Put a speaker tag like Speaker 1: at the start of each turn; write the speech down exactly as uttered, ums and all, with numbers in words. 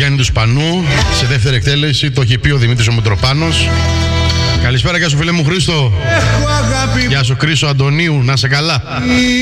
Speaker 1: Γιάννη του Σπανού. Σε δεύτερη εκτέλεση το έχει πει ο Δημήτρης ο Μητροπάνος. Καλησπέρα, γεια σου φίλε μου Χρήστο. Γεια σου Χρήστο Αντωνίου, να σε καλά.